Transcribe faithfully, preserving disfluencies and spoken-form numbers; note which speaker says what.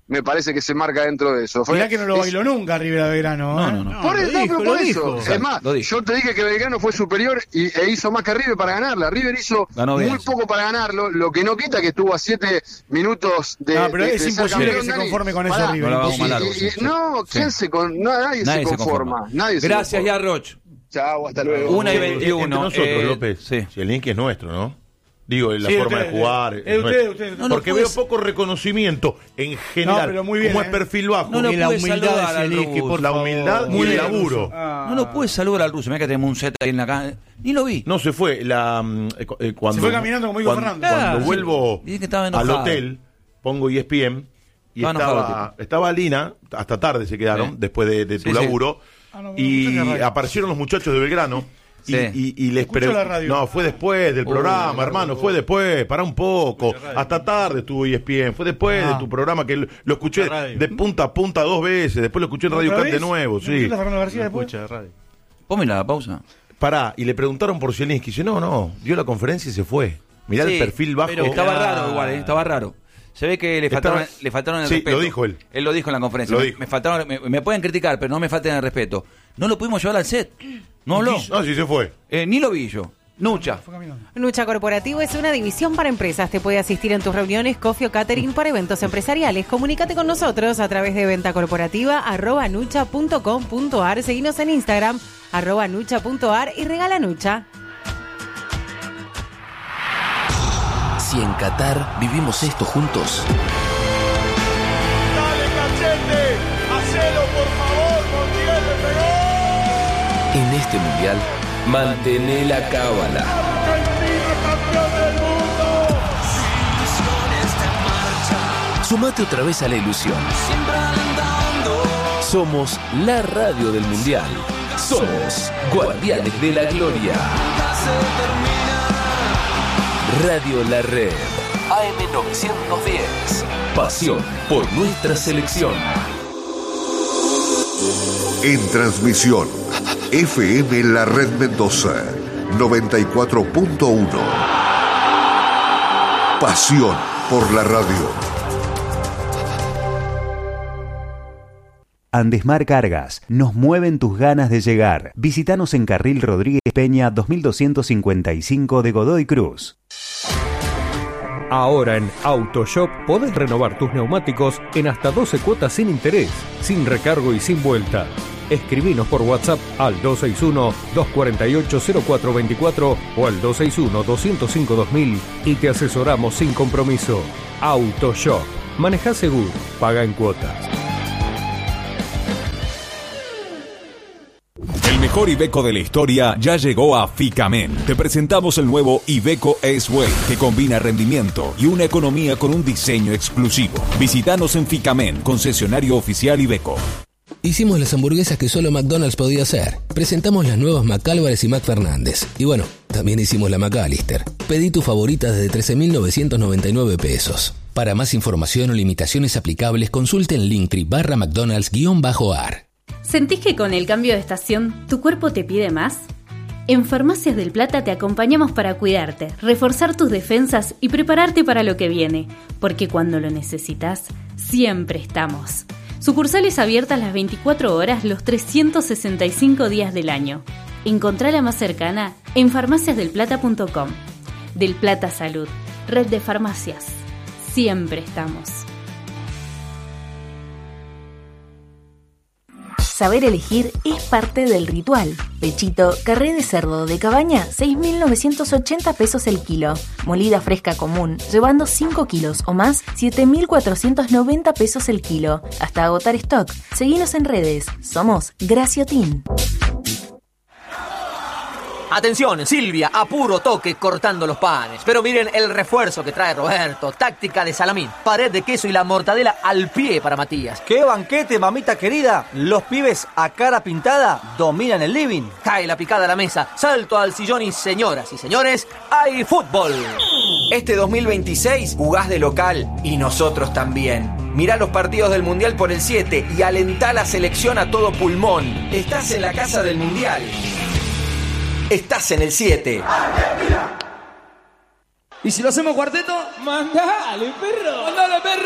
Speaker 1: me parece que se marca dentro de eso. Fue,
Speaker 2: Mirá que no lo
Speaker 1: es,
Speaker 2: bailó nunca River a Belgrano.
Speaker 3: No,
Speaker 2: ¿eh?
Speaker 3: no, no.
Speaker 1: Por
Speaker 2: lo
Speaker 1: eso,
Speaker 2: dijo,
Speaker 1: no,
Speaker 2: lo
Speaker 1: por
Speaker 2: dijo.
Speaker 1: eso. Es más, yo te dije que Belgrano fue superior y, e hizo más que River para ganarla. River hizo
Speaker 3: Ganó bien,
Speaker 1: muy
Speaker 3: sí.
Speaker 1: poco para ganarlo, lo que no quita que estuvo a siete minutos de.
Speaker 2: No, pero
Speaker 1: de,
Speaker 2: es
Speaker 1: de ser
Speaker 2: imposible
Speaker 1: campeón,
Speaker 2: que se
Speaker 1: Dani.
Speaker 2: conforme con eso,
Speaker 1: Pará,
Speaker 2: River.
Speaker 3: No la vamos
Speaker 2: imposible.
Speaker 3: más largo,
Speaker 1: y- y-
Speaker 3: sí.
Speaker 1: no, ¿quién
Speaker 3: Sí.
Speaker 1: se con, no, nadie,
Speaker 3: Nadie
Speaker 1: se
Speaker 3: se
Speaker 1: conforma.
Speaker 3: conforma.
Speaker 1: Nadie se
Speaker 3: Gracias,
Speaker 1: conforma.
Speaker 3: Yarroch.
Speaker 1: Chao, hasta luego.
Speaker 3: Una y
Speaker 4: Entre
Speaker 3: veintiuno.
Speaker 4: nosotros,
Speaker 3: eh,
Speaker 4: López.
Speaker 3: Sí.
Speaker 4: Si el link es nuestro, ¿no? Digo, la
Speaker 2: Sí,
Speaker 4: forma
Speaker 2: usted,
Speaker 4: de jugar.
Speaker 2: eh,
Speaker 4: es
Speaker 2: usted,
Speaker 4: nuestra.
Speaker 2: usted, usted.
Speaker 3: No, no
Speaker 4: Porque
Speaker 3: puedes-
Speaker 4: veo poco reconocimiento en general.
Speaker 2: No, pero muy bien,
Speaker 4: como
Speaker 2: ¿eh?
Speaker 4: es perfil bajo.
Speaker 3: No lo
Speaker 2: Y la
Speaker 3: puedes
Speaker 2: humildad
Speaker 3: saludar
Speaker 2: de
Speaker 3: al
Speaker 2: Zielinski,
Speaker 3: ruso.
Speaker 2: por
Speaker 4: la
Speaker 2: favor.
Speaker 4: humildad
Speaker 2: Muy
Speaker 4: y el
Speaker 2: bien,
Speaker 4: laburo.
Speaker 2: Ruso. Ah.
Speaker 3: No lo puedes saludar al ruso. Mirá que tenemos un set ahí en la calle. Ni lo vi.
Speaker 4: No se fue. La, mm, eh, cu- eh, cuando,
Speaker 2: Se fue caminando como dijo
Speaker 4: cuando,
Speaker 2: Fernando.
Speaker 4: Cuando
Speaker 3: Claro,
Speaker 4: vuelvo
Speaker 3: sí. Dice que estaba
Speaker 4: al
Speaker 3: enojado.
Speaker 4: hotel, pongo E S P N y
Speaker 3: Estaba enojado,
Speaker 4: estaba, estaba Lina, hasta tarde se quedaron,
Speaker 3: Sí.
Speaker 4: después de, de tu
Speaker 3: Sí, sí.
Speaker 4: laburo,
Speaker 2: Ah, no,
Speaker 4: y
Speaker 2: no, no, no, no.
Speaker 4: aparecieron los muchachos de Belgrano. Y,
Speaker 3: Sí.
Speaker 4: y, y les
Speaker 2: Escucho
Speaker 4: pre-
Speaker 2: la radio.
Speaker 4: No, fue después del
Speaker 3: Oh,
Speaker 4: programa,
Speaker 3: la
Speaker 4: hermano,
Speaker 3: radio.
Speaker 4: fue después, para un poco. Hasta tarde estuvo E S P N, fue después
Speaker 2: Ah.
Speaker 4: de tu programa que lo, lo escuché
Speaker 2: La radio.
Speaker 4: de punta a punta dos veces, después lo escuché en Radio
Speaker 2: ¿Otra
Speaker 4: Cat de
Speaker 2: vez?
Speaker 4: nuevo,
Speaker 2: ¿No
Speaker 4: sí.
Speaker 2: escuchaste a Fernando García después?
Speaker 3: Ponme la pausa.
Speaker 4: Pará, y le preguntaron por Zielinski, dice, no, no, dio la conferencia y se fue. Mirá
Speaker 3: Sí,
Speaker 4: el perfil bajo.
Speaker 3: Pero estaba
Speaker 2: Ah.
Speaker 3: raro igual, ¿eh? Estaba raro. Se ve que le
Speaker 4: Estaba-
Speaker 3: faltaron, le faltaron el
Speaker 4: Sí,
Speaker 3: respeto.
Speaker 4: lo dijo él.
Speaker 3: Él lo dijo en la conferencia.
Speaker 4: Lo
Speaker 3: me,
Speaker 4: dijo.
Speaker 3: me faltaron, me, me pueden criticar, pero no me falten el respeto. No lo pudimos llevar al set. No habló.
Speaker 4: No, sí se fue.
Speaker 3: Eh, ni lo vi yo. Nucha.
Speaker 2: Fue caminando.
Speaker 5: Nucha Corporativo es una división para empresas. Te puede asistir en tus reuniones, coffee o catering para eventos empresariales. Comunícate con nosotros a través de venta corporativa arroba nucha punto com punto ar. Seguinos en Instagram arroba nucha punto ar y regala Nucha.
Speaker 6: Si en Qatar vivimos esto juntos,
Speaker 7: ¡Dale, Cachete! ¡Hacelo, por favor! ¡Montiel le pegó!
Speaker 6: en este mundial, mantené la cábala.
Speaker 7: ¡Argentina, campeón del mundo!
Speaker 6: Sumate otra vez a la ilusión. Somos la radio del mundial. Somos Guardianes de la Gloria. Radio La Red. A M novecientos diez. Pasión por nuestra selección.
Speaker 8: En transmisión, F M La Red Mendoza, noventa y cuatro punto uno. Pasión por la radio.
Speaker 9: Andesmar Cargas, nos mueven tus ganas de llegar. Visítanos en Carril Rodríguez Peña dos mil doscientos cincuenta y cinco de Godoy Cruz.
Speaker 10: Ahora en AutoShop podés renovar tus neumáticos en hasta doce cuotas sin interés, sin recargo y sin vuelta. Escribinos por WhatsApp al dos seis uno, dos cuatro ocho, cero cuatro dos cuatro o al dos seis uno, dos cero cinco, dos mil y te asesoramos sin compromiso. AutoShop. Manejá seguro, paga en cuotas.
Speaker 11: El mejor Iveco de la historia ya llegó a Ficamen. Te presentamos el nuevo Iveco S-Way, que combina rendimiento y una economía con un diseño exclusivo. Visítanos en Ficamen, concesionario oficial Iveco.
Speaker 12: Hicimos las hamburguesas que solo McDonald's podía hacer. Presentamos las nuevas McAlvarez y McFernández. Y bueno, también hicimos la McAllister. Pedí tu favorita desde trece mil novecientos noventa y nueve pesos. Para más información o limitaciones aplicables, consulte en Linktree barra McDonald's-ar.
Speaker 13: ¿Sentís que con el cambio de estación tu cuerpo te pide más? En Farmacias del Plata te acompañamos para cuidarte, reforzar tus defensas y prepararte para lo que viene, porque cuando lo necesitas, siempre estamos. Sucursales abiertas las veinticuatro horas los trescientos sesenta y cinco días del año. Encontrá la más cercana en farmacias del plata punto com. Del Plata Salud, red de farmacias. Siempre estamos.
Speaker 14: Saber elegir es parte del ritual. Pechito, carré de cerdo de cabaña, seis mil novecientos ochenta pesos el kilo. Molida fresca común, llevando cinco kilos o más, siete mil cuatrocientos noventa pesos el kilo. Hasta agotar stock. Seguinos en redes. Somos Graciotin.
Speaker 15: Atención, Silvia, apuro toque cortando los panes. Pero miren el refuerzo que trae Roberto. Táctica de salamín, pared de queso y la mortadela al pie para Matías.
Speaker 16: ¡Qué banquete, mamita querida! Los pibes a cara pintada dominan el living.
Speaker 15: Cae la picada a la mesa, salto al sillón y señoras y señores, hay fútbol.
Speaker 17: Este dos mil veintiséis jugás de local y nosotros también. Mirá los partidos del Mundial por el siete y alentá la selección a todo pulmón. Estás en la casa del Mundial. Estás en el siete.
Speaker 18: ¿Y si lo hacemos cuarteto?
Speaker 19: ¡Mandale, perro!
Speaker 18: ¡Mandale, perro!